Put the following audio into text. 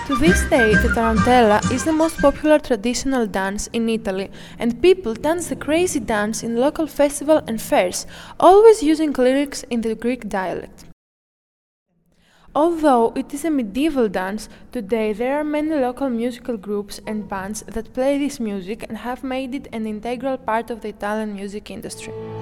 To this day, the tarantella is the most popular traditional dance in Italy, and people dance the crazy dance in local festivals and fairs, always using lyrics in the Greek dialect. Although it is a medieval dance, today there are many local musical groups and bands that play this music and have made it an integral part of the Italian music industry.